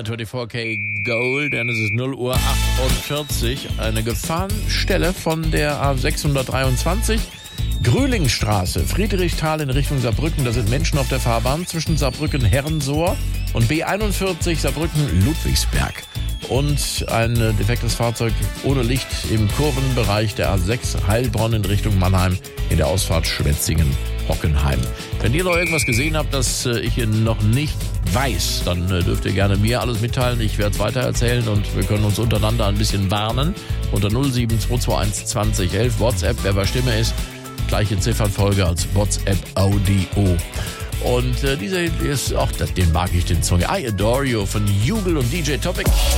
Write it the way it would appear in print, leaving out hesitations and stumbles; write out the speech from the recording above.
24K Gold, denn es ist 0:48 Uhr. Eine Gefahrenstelle von der A623, Grühlingstraße, Friedrichsthal in Richtung Saarbrücken. Da sind Menschen auf der Fahrbahn zwischen Saarbrücken-Herrensohr und B41 Saarbrücken-Ludwigsberg. Und ein defektes Fahrzeug ohne Licht im Kurvenbereich der A6 Heilbronn in Richtung Mannheim in der Ausfahrt Schwetzingen-Hockenheim. Wenn ihr noch irgendwas gesehen habt, das ich hier noch nicht weiß, dann dürft ihr gerne mir alles mitteilen. Ich werde es weitererzählen und wir können uns untereinander ein bisschen warnen. Unter 07221 20 11 WhatsApp, wer bei Stimme ist, gleiche Ziffernfolge als WhatsApp Audio. Und dieser ist auch, den mag ich, den Song I Adore You von Jubel und DJ Topic.